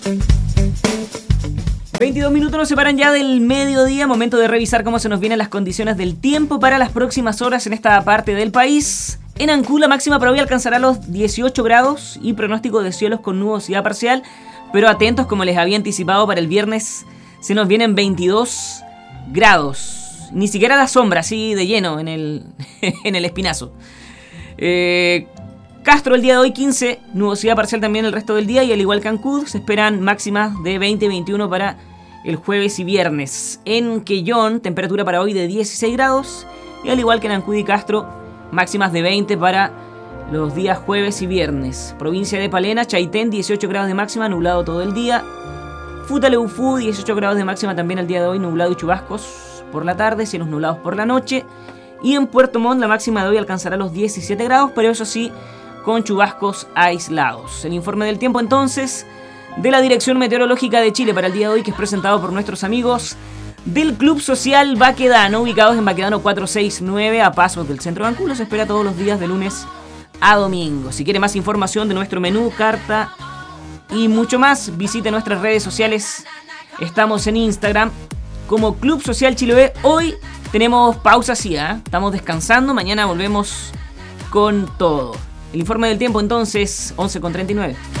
22 minutos nos separan ya del mediodía, momento de revisar cómo se nos vienen las condiciones del tiempo para las próximas horas en esta parte del país. En Ancud la máxima para hoy alcanzará los 18 grados y pronóstico de cielos con nubosidad parcial, pero atentos, como les había anticipado, para el viernes se nos vienen 22 grados. Ni siquiera la sombra, así de lleno en el espinazo. Castro el día de hoy 15, nubosidad parcial también el resto del día, y al igual que Ancud se esperan máximas de 20 y 21 para el jueves y viernes. En Quellón, temperatura para hoy de 16 grados, y al igual que en Ancud y Castro, máximas de 20 para los días jueves y viernes. Provincia de Palena, Chaitén, 18 grados de máxima, nublado todo el día. Futaleufú, 18 grados de máxima también el día de hoy, nublado y chubascos por la tarde, cielos nublados por la noche. Y en Puerto Montt la máxima de hoy alcanzará los 17 grados, pero eso sí, con chubascos aislados. El informe del tiempo entonces de la Dirección Meteorológica de Chile para el día de hoy, que es presentado por nuestros amigos del Club Social Baquedano, ubicados en Baquedano 469, a pasos del centro de Ancud. Los espera todos los días de lunes a domingo. Si quiere más información de nuestro menú, carta y mucho más, visite nuestras redes sociales. Estamos en Instagram como Club Social Chiloé. Hoy tenemos pausa, sí, estamos descansando. Mañana volvemos con todo. El informe del tiempo entonces, 11:39.